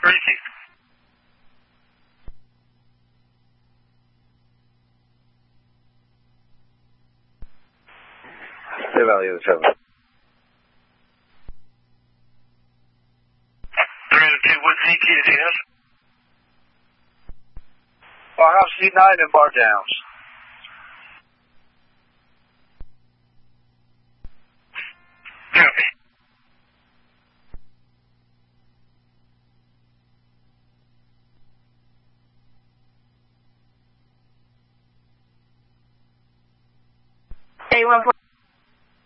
Briefing. Say value of the 7. 302, what ZT does he have? I have C9 and bar downs. Copy. A14.